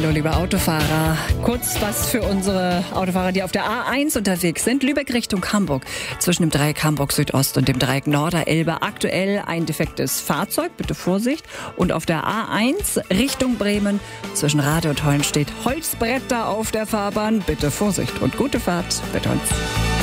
Hallo, liebe Autofahrer. Kurz was für unsere Autofahrer, die auf der A1 unterwegs sind. Lübeck Richtung Hamburg. Zwischen dem Dreieck Hamburg Südost und dem Dreieck Norderelbe aktuell ein defektes Fahrzeug. Bitte Vorsicht. Und auf der A1 Richtung Bremen zwischen Rade und Hollen steht Holzbretter auf der Fahrbahn. Bitte Vorsicht und gute Fahrt. Bitte uns.